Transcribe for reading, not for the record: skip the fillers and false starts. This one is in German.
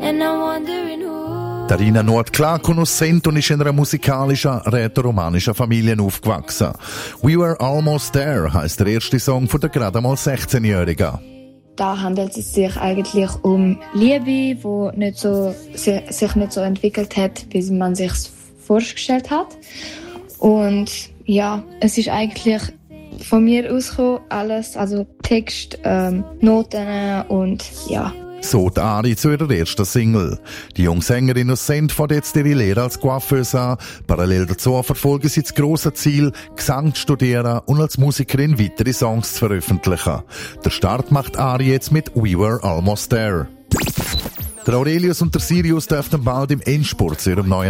and I'm wondering who. Darina Nordklar conoscent und ist in einer musikalischen, rätoromanischen Familie aufgewachsen. We Were Almost There heisst der erste Song von der gerade mal 16-Jährigen. Da handelt es sich eigentlich um Liebe, die sich nicht so entwickelt hat, wie man sich vorgestellt hat. Und ja, es ist eigentlich von mir ausgekommen, alles, also Text, Noten und ja. So die Ari zu ihrer ersten Single. Die junge Sängerin aus Send fährt jetzt ihre Lehre als Coiffeuse an. Parallel dazu verfolgen sie das grosse Ziel, Gesang zu studieren und als Musikerin weitere Songs zu veröffentlichen. Der Start macht Ari jetzt mit We Were Almost There. Der Aurelius und der Sirius dürften bald im Endspurt zu ihrem neuen